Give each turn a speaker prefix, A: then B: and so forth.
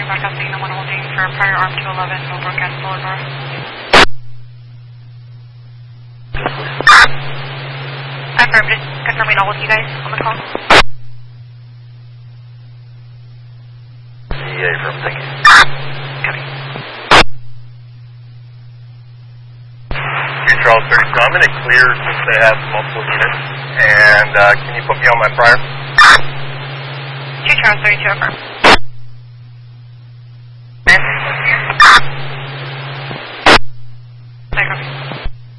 A: broadcasting the one holding for prior arm 211, Millbrook and Fuller North. Affirmative, confirming all with you guys on the call.
B: Yeah, affirm, thank you.
A: Copy.
B: Here, Charles 30, so I'm in a clear since they have multiple units, and can you put me on my prior?
A: 2 Charles 32, affirm.